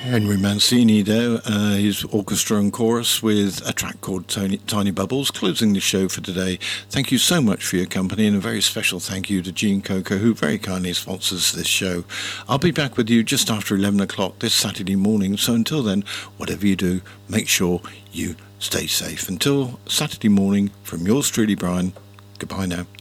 Henry Mancini there, his orchestra and chorus with a track called Tiny Bubbles, closing the show for today. Thank you so much for your company, and a very special thank you to Jean Coco, who very kindly sponsors this show. I'll be back with you just after 11 o'clock this Saturday morning, so until then, whatever you do, make sure you stay safe. Until Saturday morning, from yours truly, Brian, goodbye now.